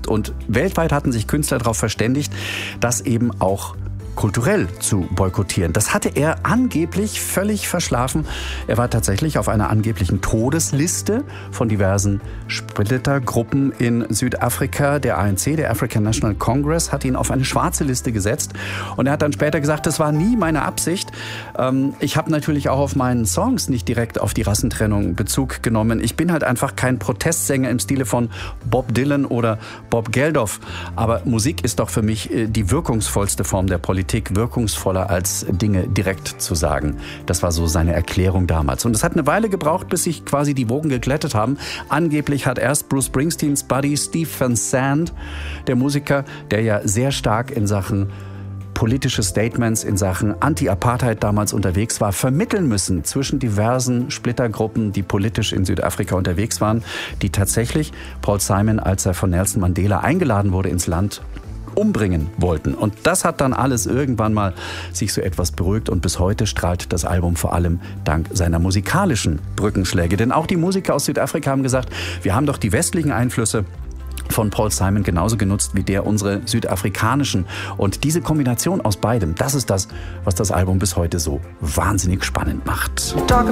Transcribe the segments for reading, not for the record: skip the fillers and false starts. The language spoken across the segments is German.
gibt. Und weltweit hatten sich Künstler darauf verständigt, das eben auch kulturell zu boykottieren. Das hatte er angeblich völlig verschlafen. Er war tatsächlich auf einer angeblichen Todesliste von diversen Splittergruppen in Südafrika. Der ANC, der African National Congress, hat ihn auf eine schwarze Liste gesetzt. Und er hat dann später gesagt, das war nie meine Absicht. Ich habe natürlich auch auf meinen Songs nicht direkt auf die Rassentrennung Bezug genommen. Ich bin halt einfach kein Protestsänger im Stile von Bob Dylan oder Bob Geldof. Aber Musik ist doch für mich die wirkungsvollste Form der Politik, wirkungsvoller als Dinge direkt zu sagen. Das war so seine Erklärung damals. Und es hat eine Weile gebraucht, bis sich quasi die Wogen geglättet haben. Angeblich hat erst Bruce Springsteens Buddy Steve Van Zandt, der Musiker, der ja sehr stark in Sachen politische Statements, in Sachen Anti-Apartheid damals unterwegs war, vermitteln müssen zwischen diversen Splittergruppen, die politisch in Südafrika unterwegs waren, die tatsächlich Paul Simon, als er von Nelson Mandela eingeladen wurde ins Land, umbringen wollten. Und das hat dann alles irgendwann mal sich so etwas beruhigt und bis heute strahlt das Album vor allem dank seiner musikalischen Brückenschläge. Denn auch die Musiker aus Südafrika haben gesagt, wir haben doch die westlichen Einflüsse von Paul Simon genauso genutzt wie der unsere südafrikanischen. Und diese Kombination aus beidem, das ist das, was das Album bis heute so wahnsinnig spannend macht.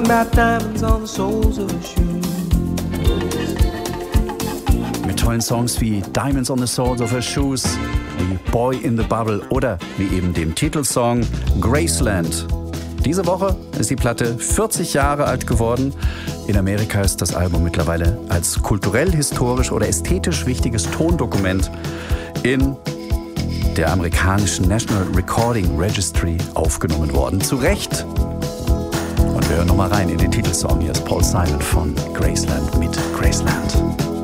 Mit tollen Songs wie Diamonds on the Soles of Her Shoes, wie Boy in the Bubble oder wie eben dem Titelsong Graceland. Diese Woche ist die Platte 40 Jahre alt geworden. In Amerika ist das Album mittlerweile als kulturell, historisch oder ästhetisch wichtiges Tondokument in der amerikanischen National Recording Registry aufgenommen worden. Zu Recht. Und wir hören nochmal rein in den Titelsong. Hier ist Paul Simon von Graceland mit Graceland.